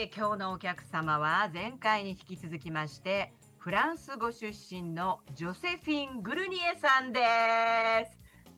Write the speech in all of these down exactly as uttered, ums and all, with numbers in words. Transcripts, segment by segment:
、今日のお客様は前回に引き続きましてフランス語出身のジョセフィン・グルニエさんです。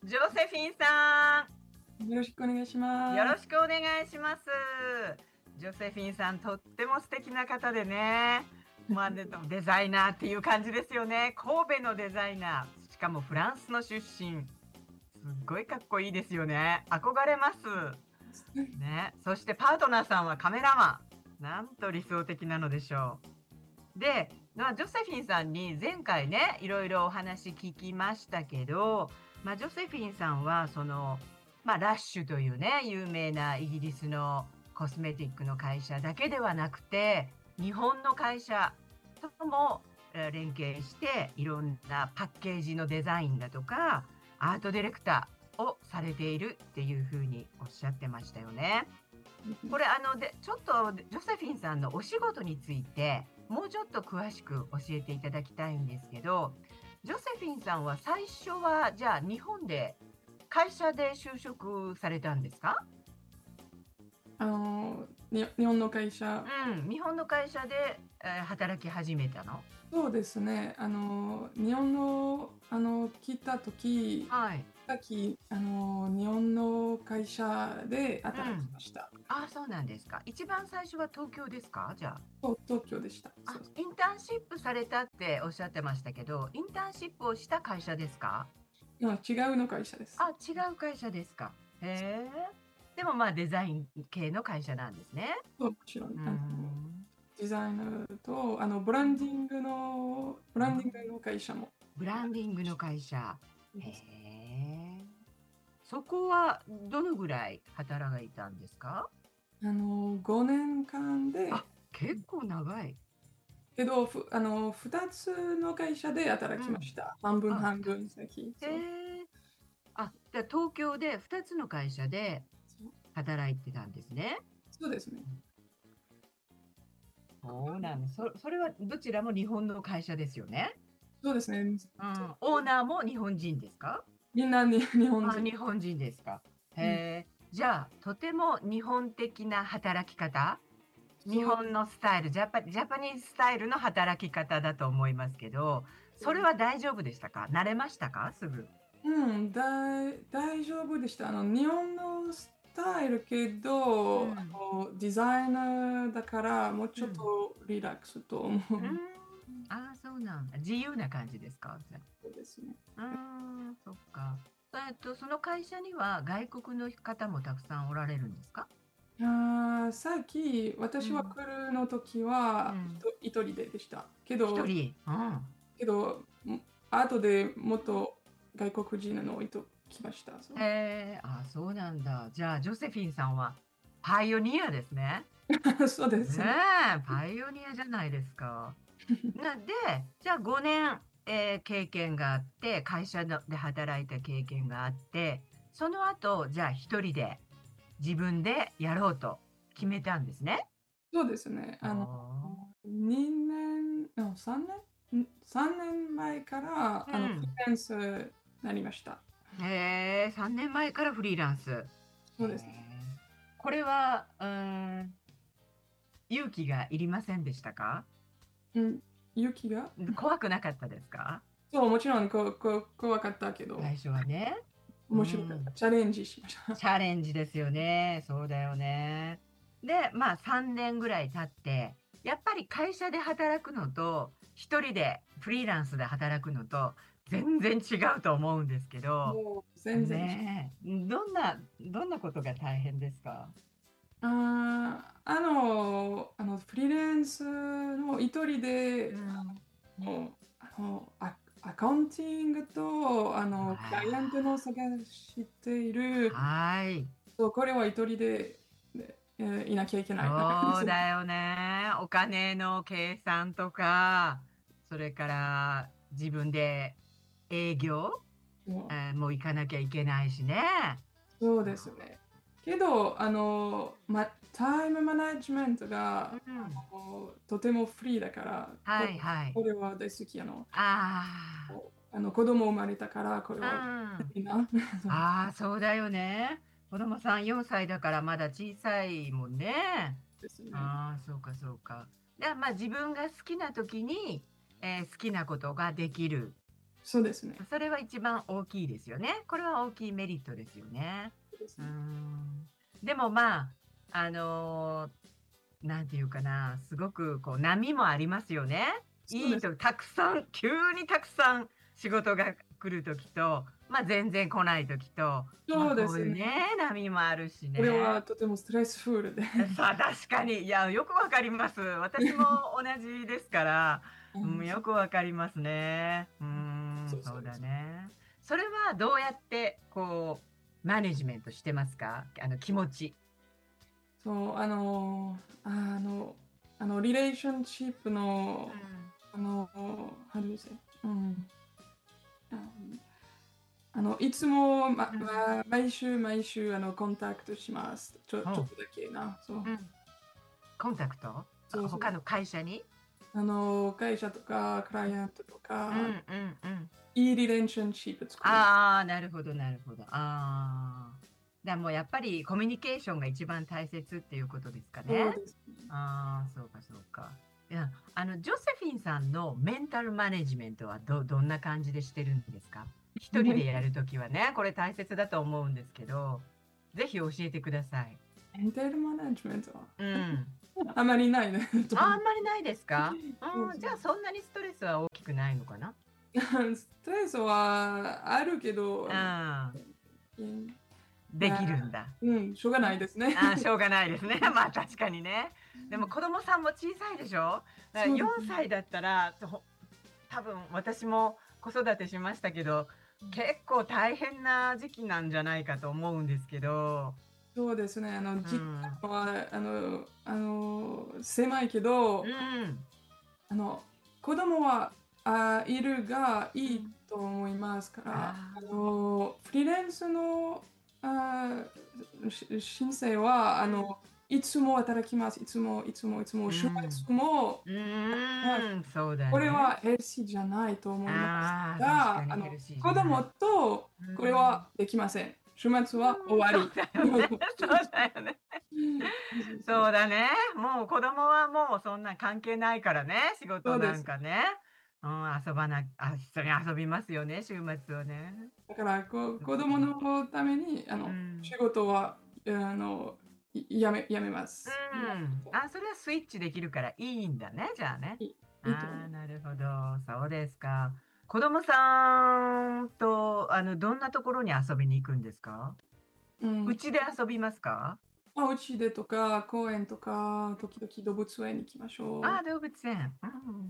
ジョセフィンさん、よろしくお願いします。 よろしくお願いします。ジョセフィンさん、とっても素敵な方でね、まあ、デザイナーっていう感じですよね。神戸のデザイナー、しかもフランスの出身、すっごいかっこいいですよね。憧れますね。そしてパートナーさんはカメラマン。なんと理想的なのでしょう。で、まあ、ジョセフィンさんに前回ね、いろいろお話聞きましたけど、まあ、ジョセフィンさんはその、まあ、ラッシュというね、有名なイギリスのコスメティックの会社だけではなくて、日本の会社とも連携していろんなパッケージのデザインだとかアートディレクターをされているっていうふうにおっしゃってましたよね。これあのでちょっとジョセフィンさんのお仕事についてもうちょっと詳しく教えていただきたいんですけど、ジョセフィンさんは最初はじゃあ日本で会社で就職されたんですか？ あの日本の会社、 うん、日本の会社で、えー、働き始めたの？ そうですね。あの日本のあの来た時、 はい、 さっきあの日本の会社で働きました。 うん、あ、そうなんですか。一番最初は東京ですか？じゃあ。 そう東京でした。 あ、 そうそうインターンシップされたっておっしゃってましたけど、インターンシップをした会社ですか？ いや違うの会社です。 あ、違う会社ですか。へえ。でもまあデザイン系の会社なんですね。 そうもちろん。 うあのん。 デザイナーとあのブランディングのブランディングの会社も。 ブランディングの会社。へえ。そこはどのぐらい働いたんですか？ あのごねんかんで。 あ、結構長い。 けど、ふあのふたつの会社で働きました。半分あ、 半分先。 へえ。あ、じゃあ東京でふたつの会社でそう働いてたんですね。 そうですね。 そうなんです。そ、それはどちらも日本の会社ですよね。 そうですね。 うん、オーナーも日本人ですか？ みんなに日本あ、 人。 日本人ですか。 うん、 へえ。じゃあ、とても日本的な働き方、日そう本のスタイル、ジャパ、ジャパニーズスタイルの働き方だと思いますけど、それは大丈夫でしたか？慣れましたか？すぐ。 うん、だい大丈夫でした。あの日本のスタイルけど、あうん。 のデザイナーだからもうちょっうん。 とリラックスと思う。 うん。ああ、そうなんだ。自由な感じですか？じゃそうですね。 あ。うーん、そっか。えっと、その会社には外国の方もたくさんおられるんですか？ あーさっき私はうん。 来るの時はうん。 一人ででした。けど、 一人。うん。 けど、後でもっと外国人の人来ました。そうへえ、あ、そうなんだ。じゃあ、ジョセフィンさんはパイオニアですね。 そうですねね。 え、パイオニアじゃないですか。な、で、じゃあごねん、えー経験があって、会社ので働いた経験があって、その後、じゃあ一人で自分でやろうと決めたんですね。 そうですね。あの、 あにねん、あさんねん、さんねんまえからあ、 あのフリーうん。 ランスになりました。 へえ、さんねんまえからフリーランス。へそうですね。 え。これは、うーん、勇気がいりませんでしたか？ うん、勇気が怖くなかったですか？ そう、もちろんここ怖かったけど、 最初はね。う面白かった。 ん。 チャレンジしました。 チャレンジですよね。そうだよね。で、まあさんねんぐらい経って、やっぱり会社で働くのと、一人でフリーランスで働くのと、全然違うと思うんですけど、 もう全然。 ねえ、どんな、どんなことが大変ですか？ あー、あの、あの、フリーランスの一人で、 うん。 あの、あのア、アカウンティングと、あの、クライアントのあ探していあ、 る、 はい。 そう、これは一人で、でえーいなきゃいけない。な感じですね。 そうだよね。お金の計算とか、それから自分で営業、 もうえーもう行かなきゃいけないしね。 そうですね。けど、あの、ま、タイムマネジメントが、 うん。 あの、とてもフリーだから、こ、 はいはい。 これは大好き。あの、 ああの子供生まれたから、これはあ、うん。 いいな。 ああ、そうだよね。子供さんよんさいだからまだ小さいもんね。 ですね。 ああ、そうかそうか。で、まあ自分が好きな時に、えー好きなことができる。 そうですね。 それは一番大きいですよね。これは大きいメリットですよね。うーそうですね。 ん。でもまあ、あのーなんていうかな、すごくこう波もありますよね。 そうです。 いいと、たくさん、急にたくさん仕事が来る時と、まあ全然来ない時と、まあそうですね。 こういうね、波もあるしこれね。 はとてもストレスフルで。 さあ、確かに。いや、よくわかります。私も同じですから、うん、 うん、そよくわかりますね。うーん、そうだそうそうです。 ね。それはどうやって、こう、マネジメントしてますか？あの、気持ち。 そう、あの、あの、あの、リレーションシップの、あの、how do you say? うん、ああの、いつも、ま、 うん。 ま、毎週毎週、あの、コンタクトします。ちょ、ちょほう。 っとだけな。そう。 うん。コンタクト？あ、 そうそう。 他の会社に？ あの、会社とか、クライアントとうんか、 うんうん。 いいリレーションシップ作る。 ああ、なるほどなるほど。ああ。だ、もうやっぱりコミュニケーションが一番大切っていうことですかね。 そうですね。 ああ、そうかそうか。いや、あの、ジョセフィンさんのメンタルマネジメントはどどんな感じでしてるんですか？一人でやるときはね、これ大切だと思うんですけど、ぜひ教えてください。 メンタルマネジメントはうん。 あまりないね。 あ、あんまりないですか？ そううん、じゃあそんなにストレスは大きくないのかな？ ストレスはあるけど、あうん。 のうんでまあ、 きるんだ。 うん、しょうがないですね。 ああ、しょうがないですね。まあ確かにね。でも子供さんも小さいでしょ？だから4 そうですね。 歳だったら、ほ多分私も子育てしましたけど、結構大変な時期なんじゃないかと思うんですけど。 そうですね。あの、 う実ん。 家は、あの、あの、狭いけど、 うん。 あの、子供はあいるがいいうん。 と思いますから、 ああの、フリーランスのあし申請は、ああ。 の、いつも働きます。いつも、いつも、いつも、 う週ん。 末も、 うまあーん、そうだこれね。 はヘルシーじゃないと思いますああ、確かが、あの、 にヘルシーじ子供ゃない。 とうん。 これはできません。週末は終うん、 わそうり。 だよね。そうだよね。 そうそうそうだね。もう子供はもうそんな関係ないからね、仕事なそうです。 んかね。うん、遊ばなあ、一緒に遊びますよね、週末はね。 だからこそっ子供か。 のためにあうの仕ん。 事はあのいやめやめまうす。 ん。あ、それはスイッチできるからいいんだね、じゃあね。 いいいいと思ああ、 う。 なるほど。そうですか。子供さんと、あの、どんなところに遊びに行くんですか？ うん。 家で遊びますか？ まあ、うちでとか公園とか時々動物園に行きましょああ、動物園。うん。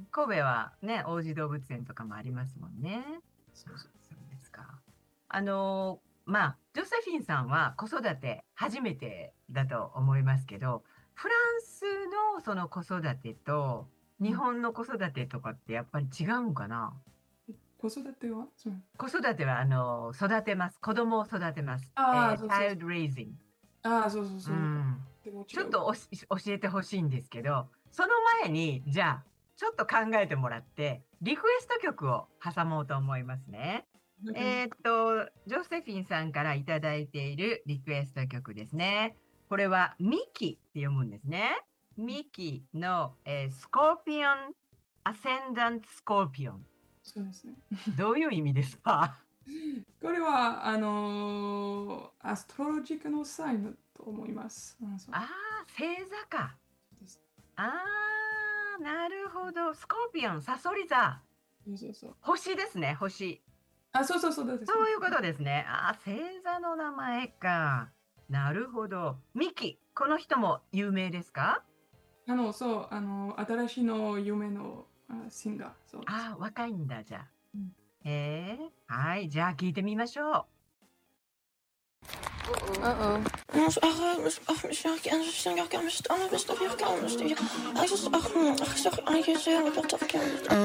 神戸はね、王子動物園とかもありますもんね。 う。そうそう。 そうですか。あの、まあ、ジョセフィンさんは子育て初めてだと思いますけど、フランスのその子育てと日うん本の子育てとかってやっぱり違うんかな？ 子育てはそう。 子育てはあの、育てます。子供を育てます。 ああ、 えー、 そうそうそう。 child raising。 ああ、そうそううそう。 ん。 でも違う。 ちょっとおし教えてほしいんですけど、その前に、じゃあ、ちょっと考えてもらって、リクエスト曲を挟もうと思いますね。 なんかえーっと、ジョセフィンさんからいただいているリクエスト曲ですね。これはミキって読むんですね。ミキの、えー、スコーピオン、アセンダントスコーピオン。 そうですね。 どういう意味ですか？ これはあのーアストロロジックのサインと思います。うん、そうああ、星座か。 です。 ああ、なるほど。スコーピオン、サソリ座。 そうそうそう。 星ですね、星。 あ、そうそうそうです。 そういうことですね。ああ、星座の名前か。なるほど。ミキ、この人も有名ですか？ あの、そう、あの、新しいの夢のあシンガー。そうです。 ああ、若いんだ、じゃあ。 うん、 へえ、はい、じゃあ聞いてみましょう。 Uh-oh. Ach, ach, mis- ach, mis- ach, ja, dus dan ga ik aan mijn st- aan mijn best op je kamer sturen. Hij is ach, ach, ik zeg, hij is heel wat op je kamer.